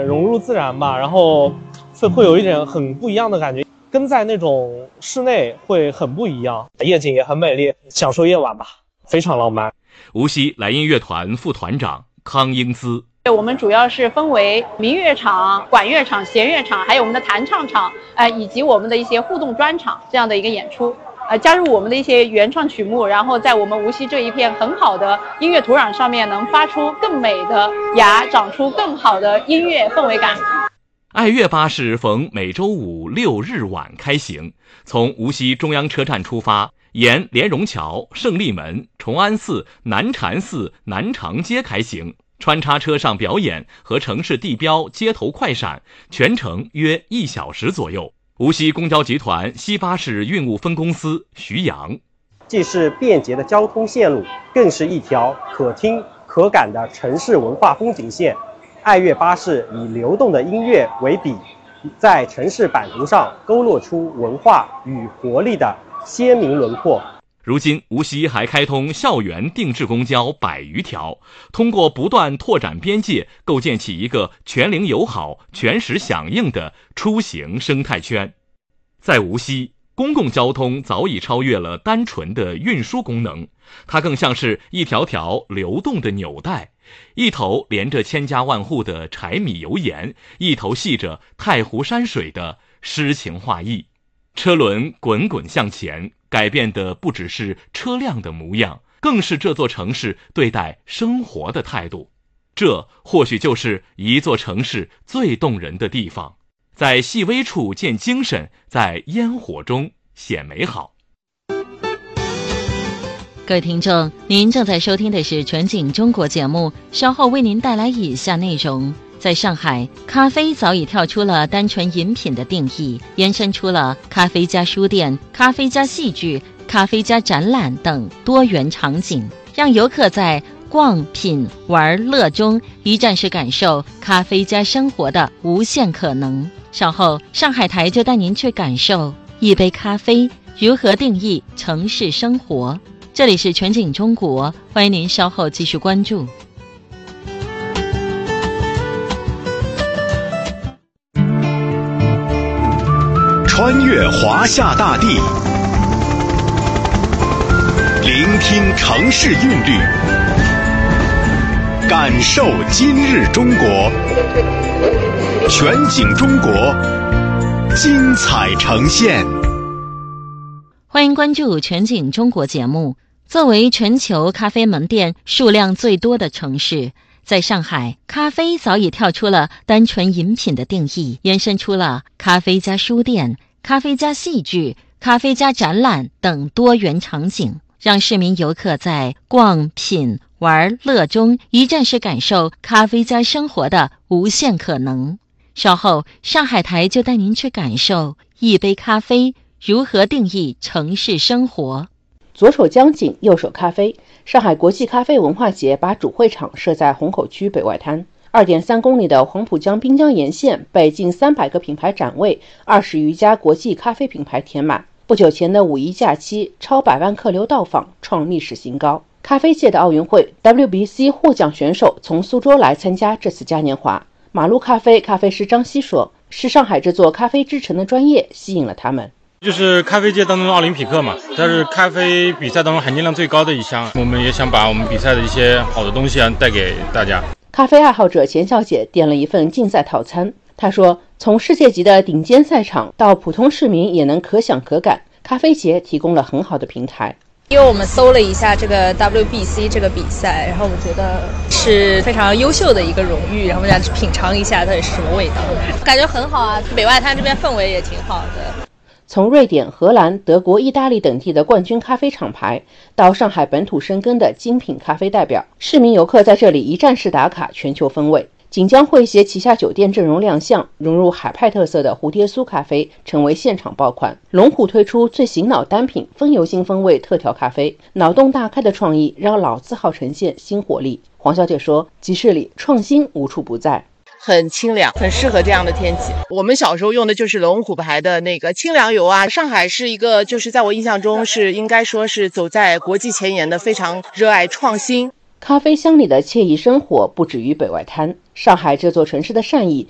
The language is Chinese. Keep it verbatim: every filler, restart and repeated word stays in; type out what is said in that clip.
融入自然吧，然后会会有一点很不一样的感觉，跟在那种室内会很不一样。夜景也很美丽，享受夜晚吧，非常浪漫。 无锡莱茵乐团副团长康英姿。 我们主要是分为民乐场、管乐场、弦乐场，还有我们的弹唱场，呃，以及我们的一些互动专场这样的一个演出，呃，加入我们的一些原创曲目，然后在我们无锡这一片很好的音乐土壤上面，能发出更美的芽，长出更好的音乐氛围感。 爱乐巴士逢每周五六日晚开行，从无锡中央车站出发，沿莲蓉桥、胜利门、崇安寺、南禅寺、南长街开行。穿插车上表演和城市地标街头快闪，全程约一小时左右。无锡公交集团西巴士运务分公司徐阳， 既是便捷的交通线路，更是一条可听可感的城市文化风景线。爱乐巴士以流动的音乐为笔，在城市版图上勾勒出文化与活力的鲜明轮廓。 如今，无锡还开通校园定制公交百余条，通过不断拓展边界，构建起一个全龄友好、全时响应的出行生态圈。在无锡，公共交通早已超越了单纯的运输功能，它更像是一条条流动的纽带，一头连着千家万户的柴米油盐，一头系着太湖山水的诗情画意。车轮滚滚向前，改变的不只是车辆的模样，更是这座城市对待生活的态度。这或许就是一座城市最动人的地方，在细微处见精神，在烟火中显美好。 各位听众，您正在收听的是全景中国节目，稍后为您带来以下内容。在上海，咖啡早已跳出了单纯饮品的定义，延伸出了咖啡加书店、咖啡加戏剧、咖啡加展览等多元场景，让游客在逛、品、玩、乐中一站式感受咖啡加生活的无限可能。稍后，上海台就带您去感受一杯咖啡如何定义城市生活。这里是全景中国，欢迎您稍后继续关注。 穿越华夏大地，聆听城市韵律，感受今日中国。全景中国，精彩呈现。 欢迎关注全景中国节目。作为全球咖啡门店数量最多的城市，在上海，咖啡早已跳出了单纯饮品的定义，延伸出了咖啡加书店、咖啡加戏剧、咖啡加展览等多元场景，让市民游客在逛、品、玩、乐中一站式感受咖啡加生活的无限可能。稍后，上海台就带您去感受一杯咖啡如何定义城市生活。 左手江景，右手咖啡。上海国际咖啡文化节把主会场设在虹口区北外滩。二点三公里的黄浦江滨江沿线被近三百个品牌展位、二十余家国际咖啡品牌填满。不久前的五一假期，超百万客流到访，创历史新高。咖啡界的奥运会 W B C 获奖选手从苏州来参加这次嘉年华。马路咖啡咖啡师张希说，是上海这座咖啡之城的专业吸引了他们。 就是咖啡界当中的奥林匹克嘛，它是咖啡比赛当中含金量最高的一项，我们也想把我们比赛的一些好的东西啊带给大家。 咖啡爱好者钱小姐点了一份竞赛套餐，她说，从世界级的顶尖赛场到普通市民也能可享可感，咖啡节提供了很好的平台。 因为我们搜了一下这个 W B C 这个比赛，然后我觉得是非常优秀的一个荣誉，然后我们想去品尝一下它是什么味道，感觉很好啊。北外滩这边氛围也挺好的。 从瑞典、荷兰、德国、意大利等地的冠军咖啡厂牌，到上海本土生根的精品咖啡代表，市民游客在这里一站式打卡全球风味。锦江汇协旗下酒店阵容亮相，融入海派特色的蝴蝶酥咖啡成为现场爆款。龙湖推出最醒脑单品风油精风味特调咖啡，脑洞大开的创意让老字号呈现新活力。黄小姐说，集市里创新无处不在。 很清凉，很适合这样的天气。我们小时候用的就是龙虎牌的那个清凉油啊。上海是一个，就是在我印象中是应该说是走在国际前沿的，非常热爱创新。 咖啡香里的惬意生活不止于北外滩，上海这座城市的善意